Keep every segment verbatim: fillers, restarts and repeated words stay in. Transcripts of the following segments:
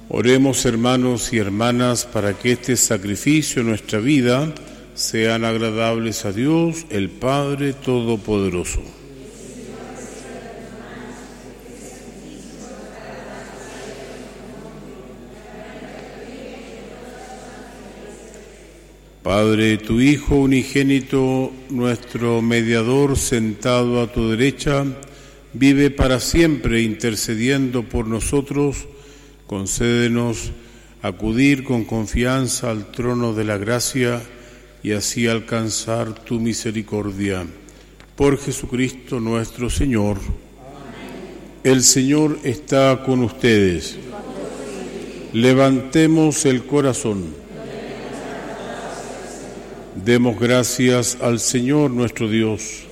Oremos, hermanos y hermanas, para que este sacrificio en nuestra vida sean agradables a Dios, el Padre Todopoderoso. Padre, tu Hijo unigénito, nuestro mediador sentado a tu derecha, vive para siempre intercediendo por nosotros. Concédenos acudir con confianza al trono de la gracia y así alcanzar tu misericordia. Por Jesucristo nuestro Señor. Amén. El Señor está con ustedes. Levantemos el corazón. Demos gracias al Señor nuestro Dios.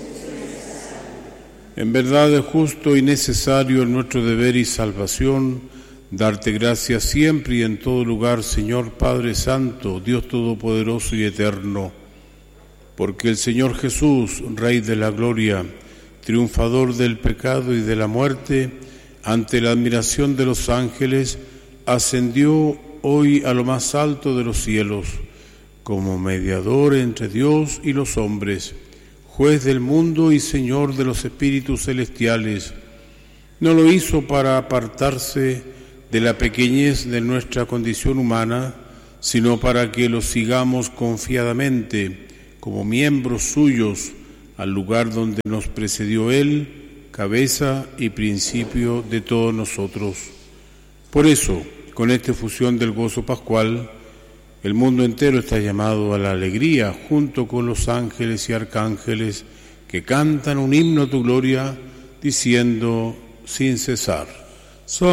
En verdad es justo y necesario en nuestro deber y salvación darte gracias siempre y en todo lugar, Señor Padre Santo, Dios Todopoderoso y Eterno, porque el Señor Jesús, Rey de la Gloria, triunfador del pecado y de la muerte, ante la admiración de los ángeles, ascendió hoy a lo más alto de los cielos, como mediador entre Dios y los hombres, juez del mundo y Señor de los espíritus celestiales. No lo hizo para apartarse de la pequeñez de nuestra condición humana, sino para que lo sigamos confiadamente como miembros suyos al lugar donde nos precedió Él, cabeza y principio de todos nosotros. Por eso, con esta efusión del gozo pascual, el mundo entero está llamado a la alegría, junto con los ángeles y arcángeles que cantan un himno a tu gloria, diciendo sin cesar: